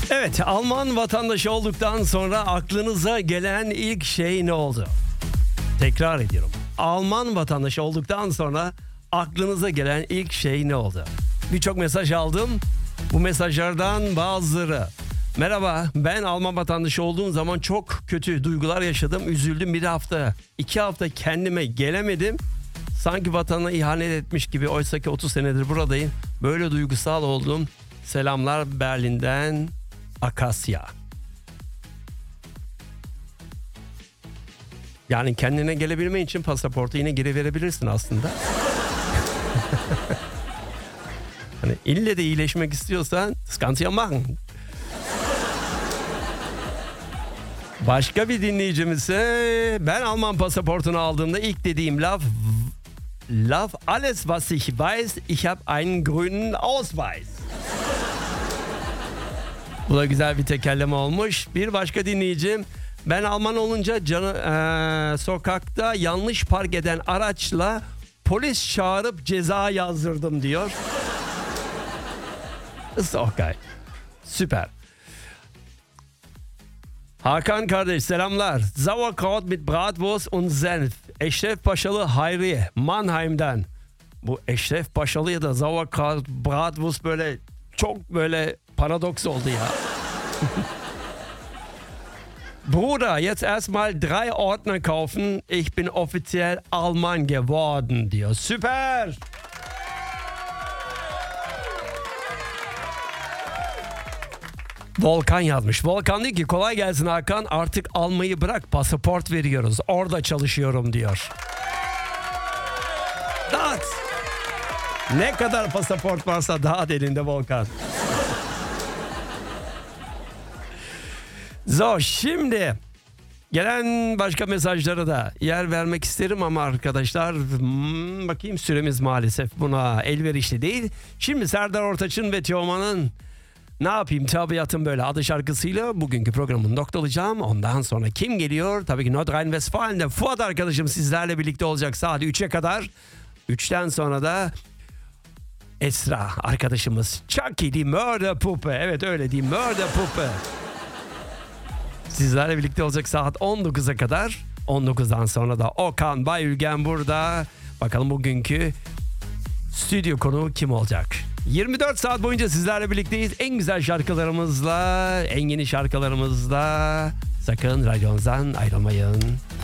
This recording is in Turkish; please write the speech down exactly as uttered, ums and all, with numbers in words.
Evet, Alman vatandaşı olduktan sonra aklınıza gelen ilk şey ne oldu? Tekrar ediyorum. Alman vatandaşı olduktan sonra aklınıza gelen ilk şey ne oldu? Birçok mesaj aldım. Bu mesajlardan bazıları. Merhaba, ben Alman vatandaşı olduğum zaman çok kötü duygular yaşadım. Üzüldüm, bir hafta, iki hafta kendime gelemedim. Sanki vatana ihanet etmiş gibi, oysa ki otuz senedir buradayım. Böyle duygusal oldum. Selamlar Berlin'den Akasya. Yani kendine gelebilmen için pasaportu yine geri verebilirsin aslında. Hani ille de iyileşmek istiyorsan das kannst du ja machen. Başka bir dinleyicimiz ise ben Alman pasaportunu aldığımda ilk dediğim laf laf alles was ich weiß, ich habe einen grünen Ausweis. Bu da güzel bir tekerleme olmuş. Bir başka dinleyicim, ben Alman olunca canı, ee, sokakta yanlış park eden araçla polis çağırıp ceza yazdırdım diyor. Okay. Süper. Hakan kardeş selamlar. Sauerkraut mit Bratwurst und Senf. Eşref Paşalı Hayriye Mannheim'den. Bu Eşref Paşalı ya da Sauerkraut Bratwurst böyle çok böyle paradoks oldu ya. Bruder, jetzt erstmal drei Ordner kaufen. Ich bin offiziell Alman geworden diyor. Süper. Volkan yazmış. Volkan diyor ki kolay gelsin Hakan, artık almayı bırak, pasaport veriyoruz. Orada çalışıyorum diyor. Dağıt. Ne kadar pasaport varsa dağıt elinde Volkan. So, şimdi gelen başka mesajlara da yer vermek isterim ama arkadaşlar hmm, bakayım süremiz maalesef buna elverişli değil. Şimdi Serdar Ortaç'ın ve Teoman'ın Ne Yapayım Tabiatım Böyle adlı şarkısıyla bugünkü programı noktalayacağım. Ondan sonra kim geliyor? Tabii ki Nordrhein-Westfalen'de Fuat arkadaşım sizlerle birlikte olacak saat üçe kadar. üçten sonra da Esra arkadaşımız Chucky die Mörderpuppe. Evet öyle diyeyim, Mörderpuppe. Sizlerle birlikte olacak saat on dokuza kadar. on dokuzdan sonra da Okan Bayülgen burada. Bakalım bugünkü stüdyo konuğu kim olacak? yirmi dört saat boyunca sizlerle birlikteyiz. En güzel şarkılarımızla, en yeni şarkılarımızla. Sakın radyonuzdan ayrılmayın.